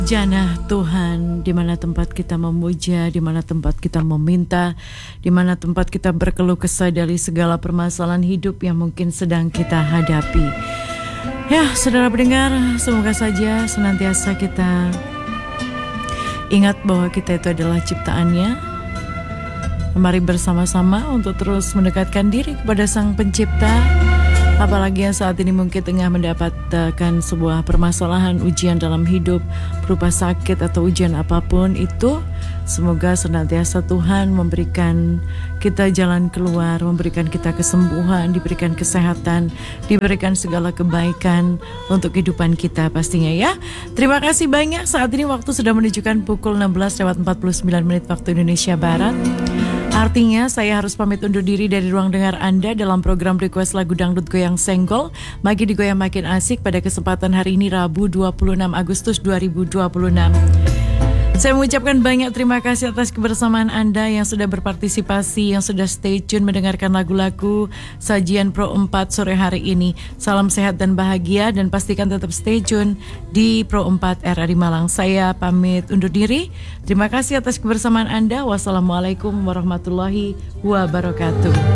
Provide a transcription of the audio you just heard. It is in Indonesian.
Jana Tuhan, di mana tempat kita memuja, di mana tempat kita meminta, di mana tempat kita berkeluh kesah dari segala permasalahan hidup yang mungkin sedang kita hadapi. Ya, saudara pendengar, semoga saja senantiasa kita ingat bahwa kita itu adalah ciptaannya. Mari bersama-sama untuk terus mendekatkan diri kepada Sang Pencipta. Apalagi yang saat ini mungkin tengah mendapatkan sebuah permasalahan, ujian dalam hidup berupa sakit atau ujian apapun itu, semoga senantiasa Tuhan memberikan kita jalan keluar, memberikan kita kesembuhan, diberikan kesehatan, diberikan segala kebaikan untuk kehidupan kita pastinya ya. Terima kasih banyak. Saat ini waktu sudah menunjukkan pukul 16:49 waktu Indonesia Barat. Artinya saya harus pamit undur diri dari ruang dengar Anda dalam program request lagu dangdut goyang senggol. Makin digoyang makin asik pada kesempatan hari ini Rabu 26 Agustus 2026. Saya mengucapkan banyak terima kasih atas kebersamaan Anda yang sudah berpartisipasi, yang sudah stay tune mendengarkan lagu-lagu sajian Pro 4 sore hari ini. Salam sehat dan bahagia dan pastikan tetap stay tune di Pro 4 RRI Malang. Saya pamit undur diri. Terima kasih atas kebersamaan Anda. Wassalamualaikum warahmatullahi wabarakatuh.